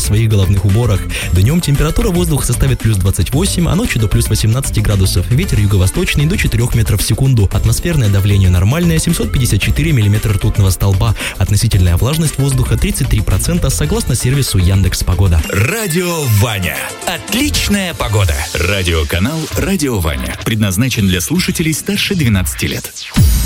своих головных уборах. Днем температура воздуха составит плюс 28, а ночью до плюс 18 градусов. Ветер юго-восточный до 4 метров в секунду. Атмосферное давление нормальное, 754 миллиметра ртутного столба. Относительная влажность воздуха 33% согласно сервису Яндекс.Погода. Радио Ваня. Отличная погода. Радиоканал «Радио Ваня» предназначен для слушателей старше 12 лет.